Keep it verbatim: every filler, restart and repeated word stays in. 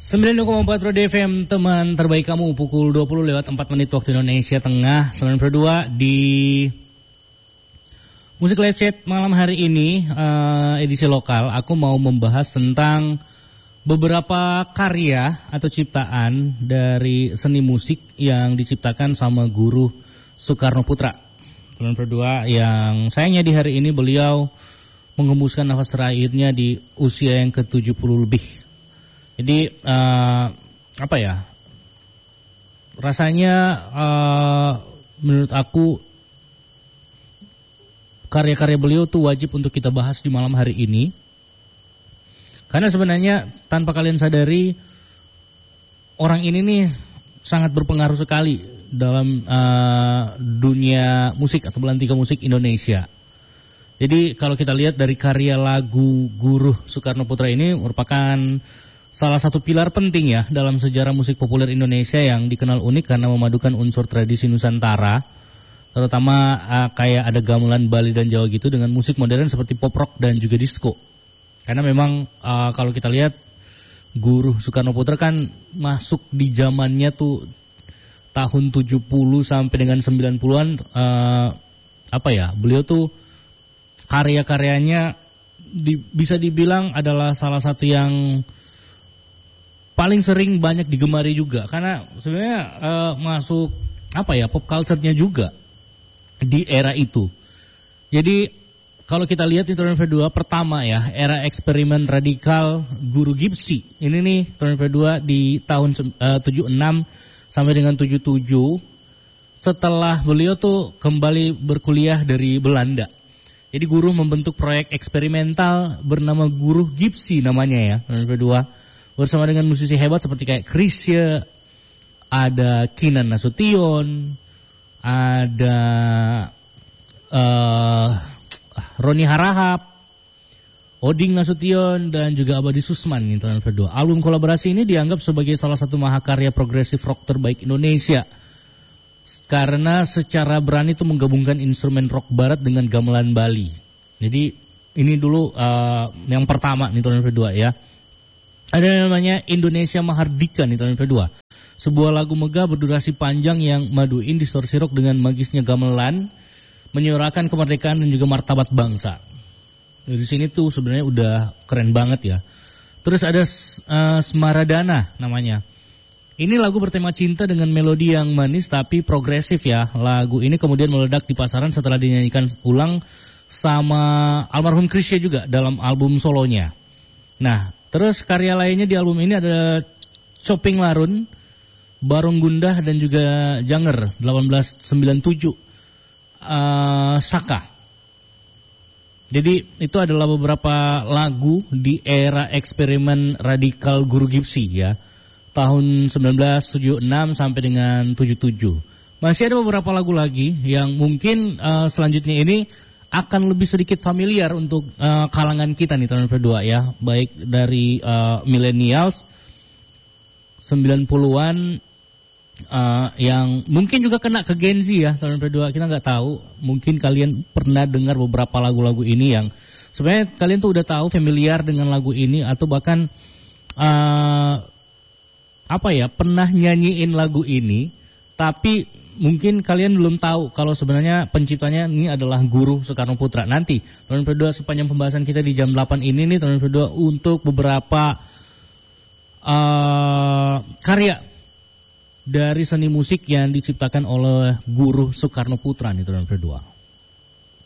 sembilan puluh koma empat Radio F M, teman terbaik kamu, pukul dua puluh lewat empat menit waktu Indonesia Tengah. sembilan puluh dua di Musik Live Chat malam hari ini, uh, edisi lokal. Aku mau membahas tentang beberapa karya atau ciptaan dari seni musik yang diciptakan sama guru Soekarno Putra. sembilan puluh dua yang sayangnya di hari ini beliau mengembuskan nafas terakhirnya di usia yang ke tujuh puluh lebih. Jadi uh, apa ya, rasanya uh, menurut aku karya-karya beliau tuh wajib untuk kita bahas di malam hari ini. Karena sebenarnya tanpa kalian sadari, orang ini nih sangat berpengaruh sekali dalam uh, dunia musik atau belantika musik Indonesia. Jadi kalau kita lihat dari karya lagu Guru Soekarno Putra ini merupakan salah satu pilar penting ya dalam sejarah musik populer Indonesia yang dikenal unik karena memadukan unsur tradisi Nusantara, terutama uh, kayak ada gamelan Bali dan Jawa gitu dengan musik modern seperti pop rock dan juga disco. Karena memang uh, kalau kita lihat Guru Soekarno Putra kan masuk di zamannya tuh tahun tujuh puluh sampai dengan sembilan puluhan, uh, apa ya, beliau tuh karya-karyanya di, bisa dibilang adalah salah satu yang paling sering banyak digemari juga, karena sebenarnya uh, masuk apa ya, pop culture-nya juga di era itu. Jadi kalau kita lihat di tahun dua pertama ya, era eksperimen radikal Guru Gipsy. Ini nih tahun dua di tahun uh, tujuh puluh enam sampai dengan tujuh puluh tujuh, setelah beliau tuh kembali berkuliah dari Belanda. Jadi guru membentuk proyek eksperimental bernama Guru Gipsy namanya ya, tahun dua. Bersama dengan musisi hebat seperti kayak Chrisye, ada Kinan Nasution, ada uh, Roni Harahap, Oding Nasution, dan juga Abadi Susman nih tahun dua. Album kolaborasi ini dianggap sebagai salah satu mahakarya progresif rock terbaik Indonesia karena secara berani itu menggabungkan instrumen rock barat dengan gamelan Bali. Jadi ini dulu uh, yang pertama nih tahun dua ya. Ada namanya Indonesia Mahardika nih tahun dua. Sebuah lagu megah berdurasi panjang yang maduin distorsi rock dengan magisnya gamelan, menyuarakan kemerdekaan dan juga martabat bangsa. Dari sini tuh sebenarnya udah keren banget ya. Terus ada uh, Semaradana namanya. Ini lagu bertema cinta dengan melodi yang manis tapi progresif ya. Lagu ini kemudian meledak di pasaran setelah dinyanyikan ulang sama almarhum Chrisye juga dalam album solonya. Nah, terus karya lainnya di album ini ada Coping Larun, Barong Gundah dan juga Janger delapan belas sembilan puluh tujuh, uh, Saka. Jadi itu adalah beberapa lagu di era eksperimen radikal Guru Gipsy ya, tahun sembilan belas tujuh puluh enam sampai dengan tujuh puluh tujuh. Masih ada beberapa lagu lagi yang mungkin uh, selanjutnya ini akan lebih sedikit familiar untuk uh, kalangan kita nih tahun dua ya, baik dari uh, millennials sembilan puluhan uh, yang mungkin juga kena ke Gen Z ya tahun dua, kita nggak tahu. Mungkin kalian pernah dengar beberapa lagu-lagu ini yang sebenarnya kalian tuh udah tahu, familiar dengan lagu ini, atau bahkan uh, apa ya, pernah nyanyiin lagu ini, tapi mungkin kalian belum tahu kalau sebenarnya penciptanya ini adalah Guru Soekarno Putra. Nanti tahun dua sepanjang pembahasan kita di jam delapan ini nih tahun dua untuk beberapa uh, karya dari seni musik yang diciptakan oleh Guru Soekarno Putra nih tahun dua.